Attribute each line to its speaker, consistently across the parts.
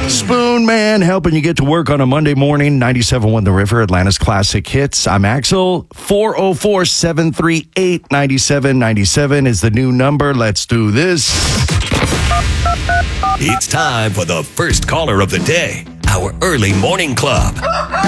Speaker 1: Spoon Man helping you get to work on a Monday morning. 97.1 The River, Atlanta's classic hits. I'm Axel. 404-738-9797 is the new number. Let's do this.
Speaker 2: It's time for the first caller of the day. Our early morning club.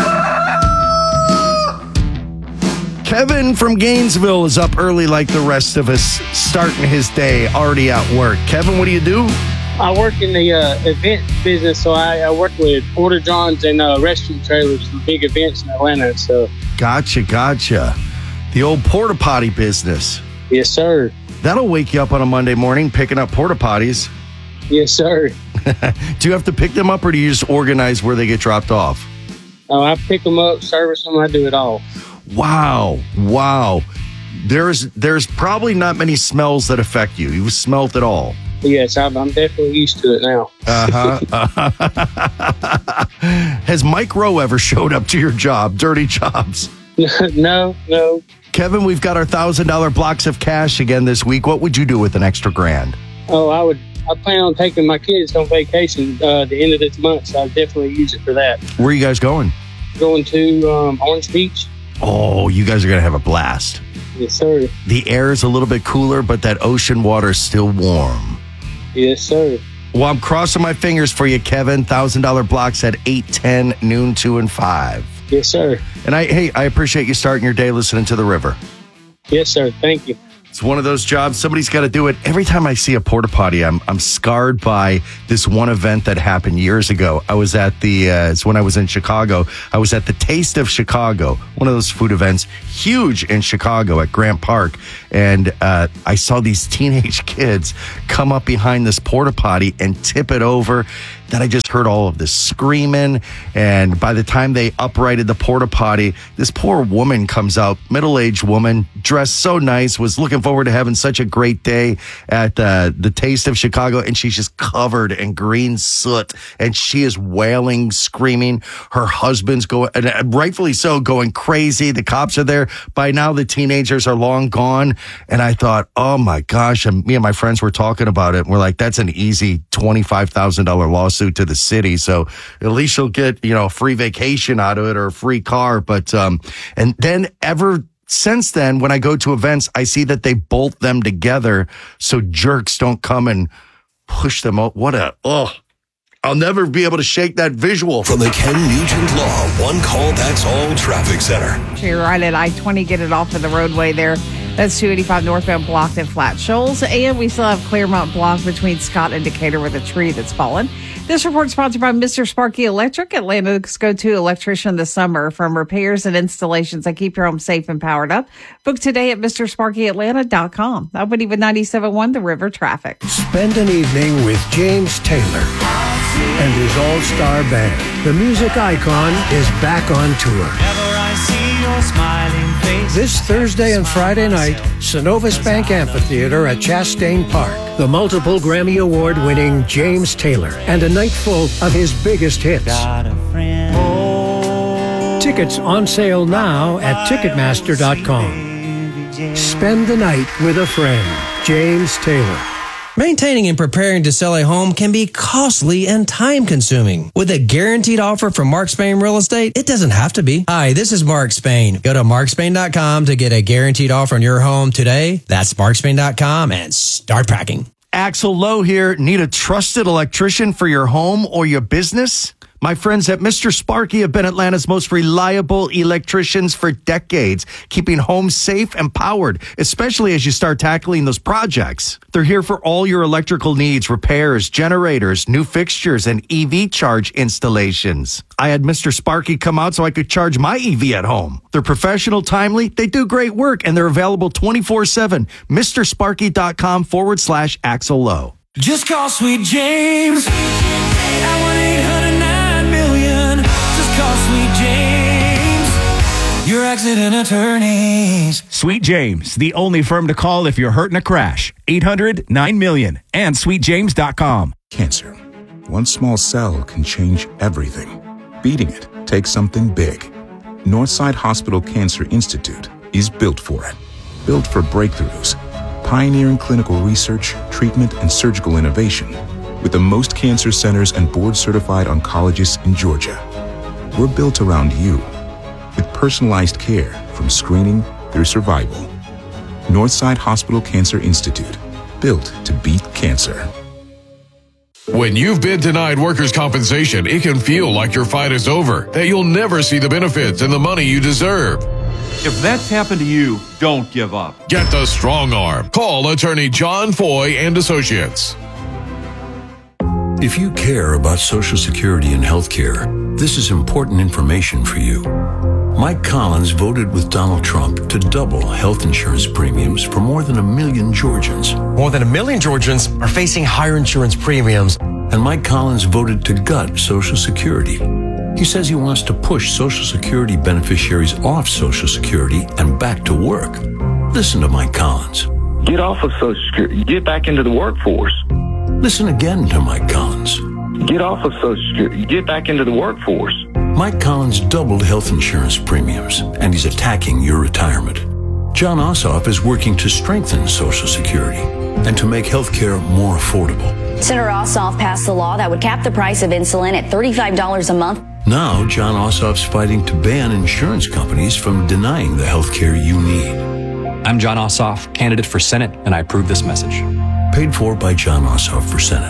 Speaker 1: Kevin from Gainesville is up early like the rest of us, starting his day already at work. Kevin, what do you do?
Speaker 3: I work in the event business, so I work with porta johns and rescue trailers for big events in Atlanta. So,
Speaker 1: Gotcha. The old porta potty business.
Speaker 3: yes, sir.
Speaker 1: That'll wake you up on a Monday morning picking up porta potties.
Speaker 3: Yes, sir.
Speaker 1: Do you have to pick them up, or do you just organize where they get dropped off?
Speaker 3: I pick them up, service them, I do it all.
Speaker 1: Wow. There's probably not many smells that affect you. You've smelled it all.
Speaker 3: Yes, I'm definitely used to it now.
Speaker 1: Has Mike Rowe ever showed up to your job, Dirty Jobs?
Speaker 3: No.
Speaker 1: Kevin, we've got our $1,000 blocks of cash again this week. What would you do with an extra $1,000?
Speaker 3: Oh, I plan on taking my kids on vacation the end of this month, so I'll definitely use it for that.
Speaker 1: Where are you guys going?
Speaker 3: Going to Orange Beach.
Speaker 1: Oh, you guys are going to have a blast.
Speaker 3: Yes, sir.
Speaker 1: The air is a little bit cooler, but that ocean water is still warm.
Speaker 3: Yes, sir.
Speaker 1: Well, I'm crossing my fingers for you, Kevin. $1,000 blocks at 8, 10, noon, 2, and 5.
Speaker 3: Yes, sir.
Speaker 1: And I appreciate you starting your day listening to The River.
Speaker 3: Yes, sir. Thank you.
Speaker 1: It's one of those jobs. Somebody's got to do it. Every time I see a porta potty, I'm scarred by this one event that happened years ago. I was at it's when I was in Chicago. I was at the Taste of Chicago, one of those food events, huge in Chicago at Grant Park. And I saw these teenage kids come up behind this porta potty and tip it over. Then I just heard all of this screaming. And by the time they uprighted the porta potty, this poor woman comes out, middle-aged woman, dressed so nice, was looking forward to having such a great day at the Taste of Chicago. And she's just covered in green soot. And she is wailing, screaming. Her husband's going, and rightfully so, going crazy. The cops are there. By now, the teenagers are long gone. And I thought, oh my gosh. And me and my friends were talking about it. And we're like, that's an easy $25,000 lawsuit to the city, so at least you'll get a free vacation out of it or a free car. But and then ever since then, when I go to events, I see that they bolt them together so jerks don't come and push them out. I'll never be able to shake that visual.
Speaker 2: From the Ken Nugent Law One Call That's All Traffic Center.
Speaker 4: You're right at I-20, get it off of the roadway there. That's 285 northbound blocked in Flat Shoals. And we still have Claremont blocked between Scott and Decatur with a tree that's fallen. This report sponsored by Mr. Sparky Electric, Atlanta's go-to electrician this summer. From repairs and installations that keep your home safe and powered up. Book today at MrSparkyAtlanta.com. Opening with 97.1 The River Traffic.
Speaker 5: Spend an evening with James Taylor and his all-star band. The music icon is back on tour. This Thursday and Friday night, Synovus Bank Amphitheater at Chastain Park. The multiple Grammy Award-winning James Taylor and a night full of his biggest hits. Tickets on sale now at Ticketmaster.com. Spend the night with a friend. James Taylor.
Speaker 6: Maintaining and preparing to sell a home can be costly and time-consuming. With a guaranteed offer from Mark Spain Real Estate, it doesn't have to be. Hi, this is Mark Spain. Go to markspain.com to get a guaranteed offer on your home today. That's markspain.com and start packing.
Speaker 1: Axel Lowe here. Need a trusted electrician for your home or your business? My friends at Mr. Sparky have been Atlanta's most reliable electricians for decades, keeping homes safe and powered, especially as you start tackling those projects. They're here for all your electrical needs, repairs, generators, new fixtures, and EV charge installations. I had Mr. Sparky come out so I could charge my EV at home. They're professional, timely, they do great work, and they're available 24/7. MrSparky.com/Axel Lowe.
Speaker 7: Just call Sweet James at 1-800-9-million. Just call Sweet James, your accident attorneys.
Speaker 8: Sweet James, the only firm to call if you're hurt in a crash. 800-9-million and sweetjames.com.
Speaker 9: Cancer. One small cell can change everything. Beating it takes something big. Northside Hospital Cancer Institute is built for it. Built for breakthroughs, pioneering clinical research, treatment, and surgical innovation. with the most cancer centers and board-certified oncologists in Georgia. We're built around you, with personalized care from screening through survival. Northside Hospital Cancer Institute, built to beat cancer.
Speaker 10: When you've been denied workers' compensation, it can feel like your fight is over, that you'll never see the benefits and the money you deserve.
Speaker 11: If that's happened to you, don't give up.
Speaker 10: Get the strong arm. Call attorney John Foy and Associates.
Speaker 12: If you care about Social Security and health care, this is important information for you. Mike Collins voted with Donald Trump to double health insurance premiums for more than 1 million Georgians.
Speaker 13: More than 1 million Georgians are facing higher insurance premiums.
Speaker 12: And Mike Collins voted to gut Social Security. He says he wants to push Social Security beneficiaries off Social Security and back to work. Listen to Mike Collins.
Speaker 14: Get off of Social Security. Get back into the workforce.
Speaker 12: Listen again to Mike Collins.
Speaker 14: Get off of Social Security. Get back into the workforce.
Speaker 12: Mike Collins doubled health insurance premiums, and he's attacking your retirement. John Ossoff is working to strengthen Social Security and to make health care more affordable.
Speaker 15: Senator Ossoff passed a law that would cap the price of insulin at $35 a month.
Speaker 12: Now, John Ossoff's fighting to ban insurance companies from denying the health care you need.
Speaker 16: I'm John Ossoff, candidate for Senate, and I approve this message.
Speaker 12: Paid for by John Ossoff for Senate.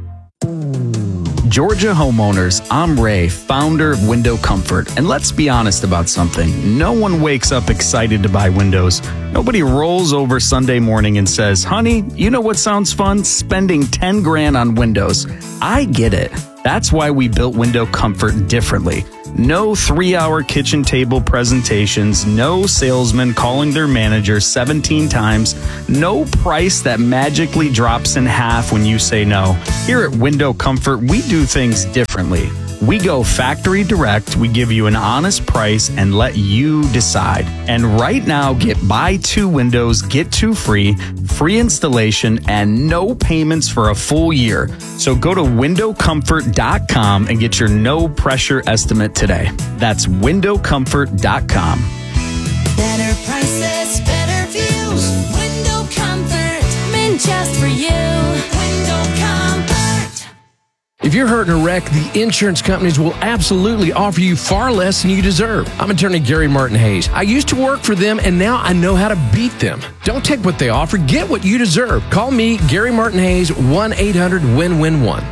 Speaker 17: Georgia homeowners, I'm Ray, founder of Window Comfort. And let's be honest about something. No one wakes up excited to buy windows. Nobody rolls over Sunday morning and says, honey, you know what sounds fun? Spending 10 grand on windows. I get it. That's why we built Window Comfort differently. No 3-hour kitchen table presentations, no salesman calling their manager 17 times, no price that magically drops in half when you say no. Here at Window Comfort, we do things differently. We go factory direct, we give you an honest price and let you decide. And right now, get buy 2 windows, get 2 free, free installation, and no payments for a full year. So go to windowcomfort.com and get your no pressure estimate today. That's windowcomfort.com.
Speaker 7: Better prices, better views. Window Comfort, meant just for you. Window Comfort.
Speaker 18: If you're hurt in a wreck, the insurance companies will absolutely offer you far less than you deserve. I'm attorney Gary Martin Hayes. I used to work for them, and now I know how to beat them. Don't take what they offer. Get what you deserve. Call me, Gary Martin Hayes, 1-800-WIN-WIN-1.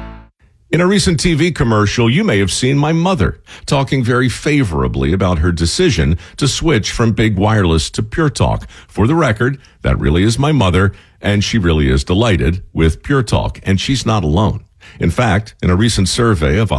Speaker 19: In a recent TV commercial, you may have seen my mother talking very favorably about her decision to switch from Big Wireless to Pure Talk. For the record, that really is my mother, and she really is delighted with Pure Talk, and she's not alone. In fact, in a recent survey of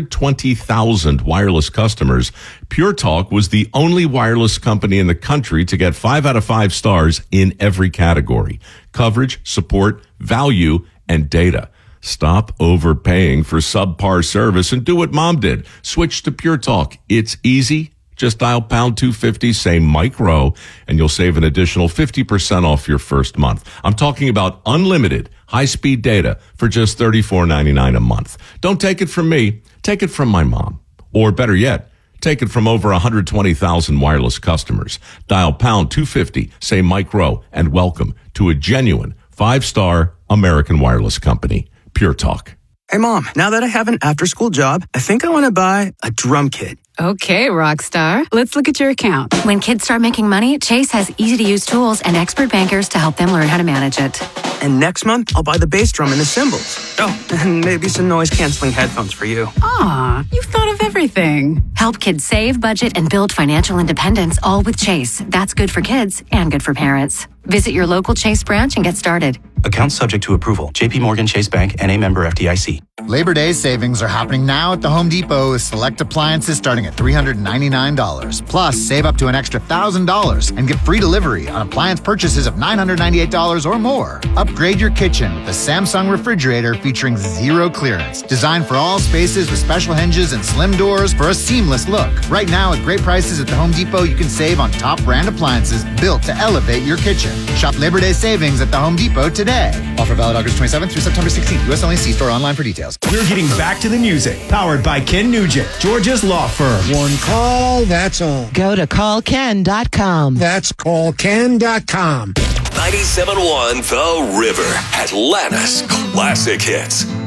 Speaker 19: 120,000 wireless customers, Pure Talk was the only wireless company in the country to get 5 out of 5 stars in every category: coverage, support, value, and data. Stop overpaying for subpar service and do what Mom did. Switch to Pure Talk. It's easy. Just dial pound 250, say Mike Rowe, and you'll save an additional 50% off your first month. I'm talking about unlimited high-speed data for just $34.99 a month. Don't take it from me. Take it from my mom. Or better yet, take it from over 120,000 wireless customers. Dial pound 250, say Mike Rowe, and welcome to a genuine 5-star American wireless company, Pure Talk.
Speaker 20: Hey, Mom, now that I have an after-school job, I think I want to buy a drum kit.
Speaker 21: Okay, Rockstar. Let's look at your account.
Speaker 22: When kids start making money, Chase has easy-to-use tools and expert bankers to help them learn how to manage it.
Speaker 20: And next month, I'll buy the bass drum and the cymbals. Oh, and maybe some noise-canceling headphones for you.
Speaker 21: Aw, you've thought of everything.
Speaker 22: Help kids save, budget, and build financial independence, all with Chase. That's good for kids and good for parents. Visit your local Chase branch and get started.
Speaker 23: Account subject to approval. JP Morgan Chase Bank, N.A. member FDIC.
Speaker 24: Labor Day savings are happening now at the Home Depot with select appliances starting at $399. Plus, save up to an extra $1,000 and get free delivery on appliance purchases of $998 or more. Upgrade your kitchen with a Samsung refrigerator featuring 0 clearance. Designed for all spaces with special hinges and slim doors for a seamless look. Right now, at great prices at the Home Depot, you can save on top brand appliances built to elevate your kitchen. Shop Labor Day savings at the Home Depot today. Offer valid August 27th through September 16th. U.S. only. See store online for details.
Speaker 8: We're getting back to the music. Powered by Ken Nugent, Georgia's law firm.
Speaker 5: One call, that's all.
Speaker 25: Go to callken.com.
Speaker 5: That's callken.com.
Speaker 2: 97.1 The River, Atlanta's classic hits.